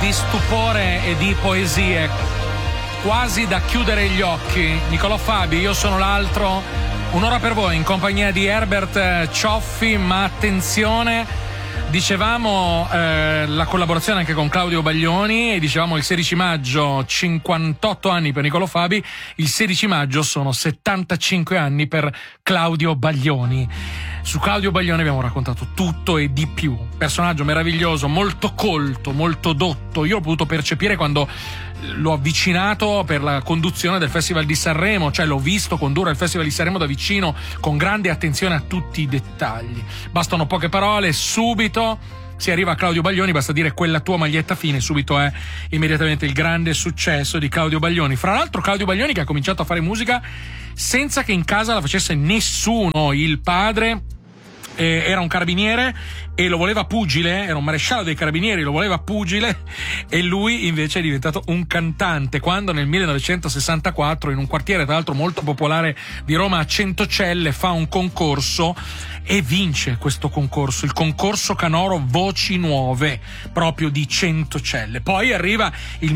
di stupore e di poesie, quasi da chiudere gli occhi. Nicolò Fabi, io sono l'altro, un'ora per voi in compagnia di Herbert Cioffi, ma attenzione, dicevamo la collaborazione anche con Claudio Baglioni e dicevamo il 16 maggio 58 anni per Nicolò Fabi, il 16 maggio sono 75 anni per Claudio Baglioni. Su Claudio Baglioni abbiamo raccontato tutto e di più, personaggio meraviglioso, molto colto, molto dotto. Io l'ho potuto percepire quando l'ho avvicinato per la conduzione del Festival di Sanremo, cioè l'ho visto condurre il Festival di Sanremo da vicino con grande attenzione a tutti i dettagli. Bastano poche parole, subito si arriva a Claudio Baglioni, basta dire quella tua maglietta fine, subito è immediatamente il grande successo di Claudio Baglioni. Fra l'altro Claudio Baglioni che ha cominciato a fare musica senza che in casa la facesse nessuno. Il padre era un carabiniere e lo voleva pugile, era un maresciallo dei carabinieri, lo voleva pugile, e lui invece è diventato un cantante quando nel 1964 in un quartiere tra l'altro molto popolare di Roma, a Centocelle, fa un concorso e vince questo concorso, il concorso canoro Voci Nuove, proprio di Centocelle. Poi arriva il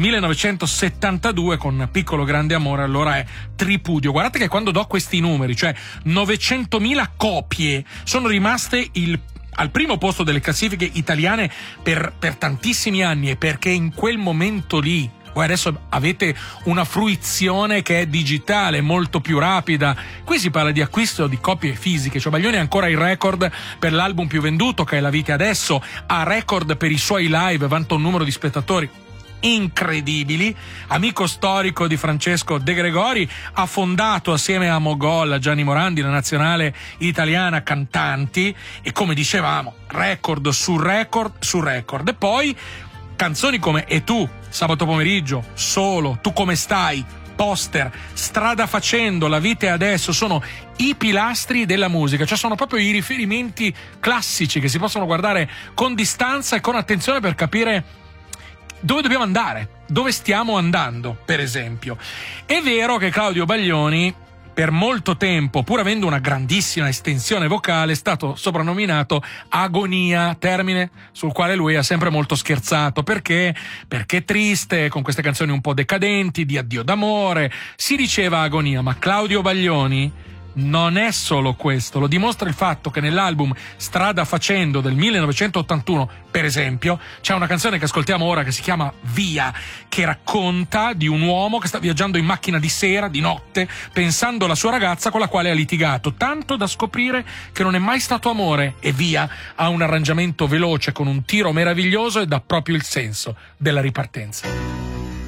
1972 con Piccolo Grande Amore, allora è tripudio. Guardate che quando do questi numeri, cioè 900.000 copie, sono rimaste al primo posto delle classifiche italiane per tantissimi anni, e perché in quel momento lì voi adesso avete una fruizione che è digitale, molto più rapida. Qui si parla di acquisto di copie fisiche, cioè Baglioni ha ancora il record per l'album più venduto, che è La Vita Adesso, ha record per i suoi live, vanta un numero di spettatori incredibili. Amico storico di Francesco De Gregori, ha fondato assieme a Mogol, a Gianni Morandi, la nazionale italiana cantanti, e come dicevamo record su record su record. E poi canzoni come E tu, Sabato pomeriggio, Solo, Tu come stai, Poster, Strada facendo, La vita è adesso, sono i pilastri della musica, cioè sono proprio i riferimenti classici che si possono guardare con distanza e con attenzione per capire dove dobbiamo andare, dove stiamo andando, per esempio. È vero che Claudio Baglioni per molto tempo, pur avendo una grandissima estensione vocale, è stato soprannominato Agonia, termine sul quale lui ha sempre molto scherzato. Perché? Perché è triste, con queste canzoni un po' decadenti, di addio d'amore, si diceva Agonia. Ma Claudio Baglioni non è solo questo, lo dimostra il fatto che nell'album Strada facendo del 1981, per esempio, c'è una canzone che ascoltiamo ora che si chiama Via, che racconta di un uomo che sta viaggiando in macchina di sera, di notte, pensando alla sua ragazza con la quale ha litigato, tanto da scoprire che non è mai stato amore, e Via ha un arrangiamento veloce con un tiro meraviglioso e dà proprio il senso della ripartenza.